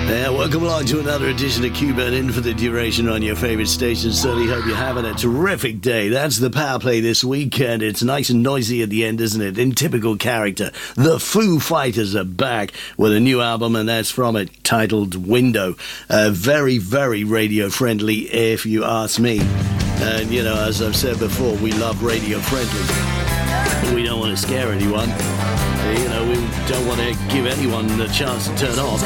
Yeah, welcome along to another edition of Cuba and In for the Duration on your favourite station. Certainly hope you're having a terrific day. That's the power play this week, and it's nice and noisy at the end, isn't it? In typical character, the Foo Fighters are back with a new album, and that's from it, titled Window. Very, very radio-friendly, if you ask me. And, you know, as I've said before, we love radio-friendly. We don't want to scare anyone. You know, we don't want to give anyone the chance to turn off.